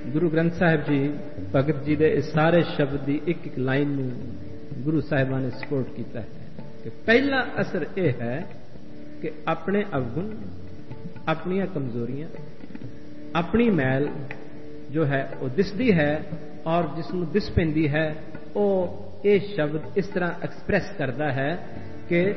ਗੁਰੂ ਗ੍ਰੰਥ ਸਾਹਿਬ ਜੀ ਭਗਤ ਜੀ ਦੇ ਇਸ ਸਾਰੇ ਸ਼ਬਦ ਦੀ ਇੱਕ ਇੱਕ ਲਾਈਨ ਨੂੰ ਗੁਰੂ ਸਾਹਿਬਾਨ ਨੇ ਸਪੋਰਟ ਕੀਤਾ ਹੈ ਕਿ ਪਹਿਲਾ ਅਸਰ ਇਹ ਹੈ ਕਿ ਆਪਣੇ ਅਵਗੁਣ, ਆਪਣੀਆਂ ਕਮਜ਼ੋਰੀਆਂ, ਆਪਣੀ ਮੈਲ ਜੋ ਹੈ ਉਹ ਦਿਸਦੀ ਹੈ, ਔਰ ਜਿਸ ਨੂੰ ਦਿਸ ਪੈਂਦੀ ਹੈ ਉਹ ਇਹ ਸ਼ਬਦ ਇਸ ਤਰ੍ਹਾਂ ਐਕਸਪ੍ਰੈਸ ਕਰਦਾ ਹੈ ਕਿ